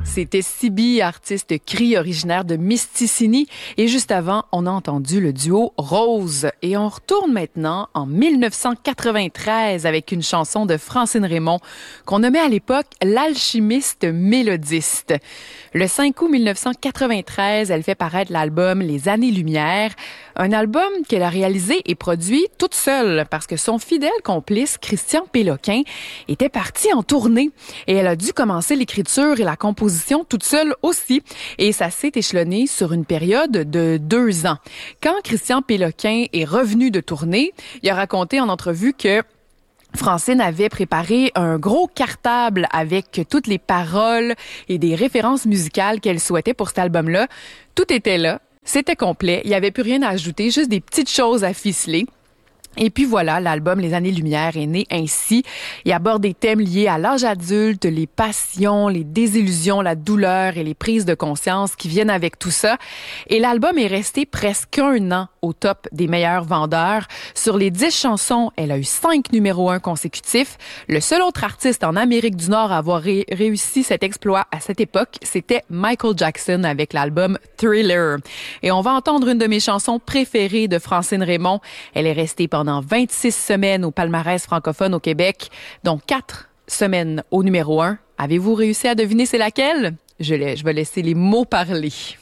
C'était Sibi, artiste cri originaire de Misticini. Et juste avant, on a entendu le duo Rose. Et on retourne maintenant en 1993 avec une chanson de Francine Raymond qu'on nommait à l'époque l'alchimiste mélodiste. Le 5 août 1993, elle fait paraître l'album Les Années-Lumière, un album qu'elle a réalisé et produit toute seule parce que son fidèle complice, Christian Péloquin, était parti en tournée et elle a dû commencer l'écriture et la composition toute seule aussi. Et ça s'est échelonné sur une période de 2 ans. Quand Christian Péloquin est revenu de tournée, il a raconté en entrevue que Francine avait préparé un gros cartable avec toutes les paroles et des références musicales qu'elle souhaitait pour cet album-là. Tout était là, c'était complet, il n'y avait plus rien à ajouter, juste des petites choses à ficeler. Et puis voilà, l'album Les Années-Lumière est né ainsi. Il aborde des thèmes liés à l'âge adulte, les passions, les désillusions, la douleur et les prises de conscience qui viennent avec tout ça. Et l'album est resté presque 1 an au top des meilleurs vendeurs. Sur les 10 chansons, elle a eu 5 numéros 1 consécutifs. Le seul autre artiste en Amérique du Nord à avoir réussi cet exploit à cette époque, c'était Michael Jackson avec l'album Thriller. Et on va entendre une de mes chansons préférées de Francine Raymond. Elle est restée pendant 26 semaines au palmarès francophone au Québec, dont 4 semaines au numéro 1. Avez-vous réussi à deviner c'est laquelle? Je vais laisser les mots parler.